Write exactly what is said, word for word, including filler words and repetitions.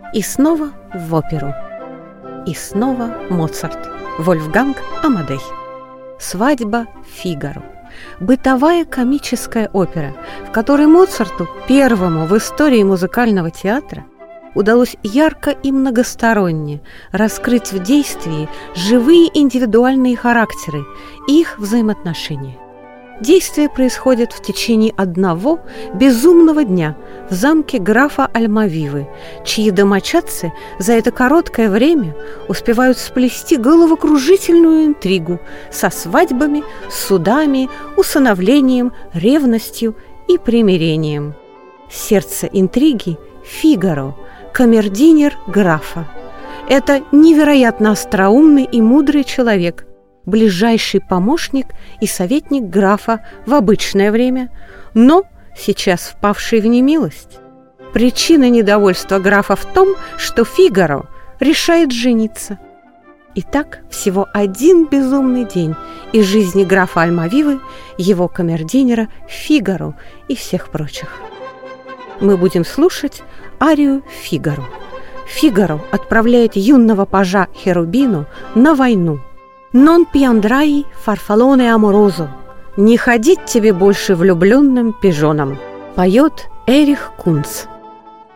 И снова в оперу. И снова Моцарт, Вольфганг Амадей. «Свадьба Фигаро». Бытовая комическая опера, в которой Моцарту, первому в истории музыкального театра, удалось ярко и многосторонне раскрыть в действии живые индивидуальные характеры и их взаимоотношения. Действие происходит в течение одного безумного дня в замке графа Альмавивы, чьи домочадцы за это короткое время успевают сплести головокружительную интригу со свадьбами, судами, усыновлением, ревностью и примирением. Сердце интриги – Фигаро, камердинер графа. Это невероятно остроумный и мудрый человек, ближайший помощник и советник графа в обычное время, но сейчас впавший в немилость. Причина недовольства графа в том, что Фигаро решает жениться. Итак, всего один безумный день из жизни графа Альмавивы, его камердинера Фигаро и всех прочих. Мы будем слушать арию «Фигаро». Фигаро отправляет юного пажа Херубину на войну. «Non piandrai farfallone amoroso» – «Не ходить тебе больше влюбленным пижоном» поет Эрих Кунц.